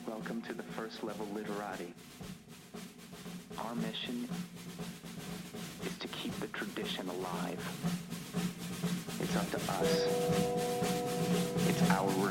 Welcome to the first level literati. Our mission is to keep the tradition alive. It's up to us. It's our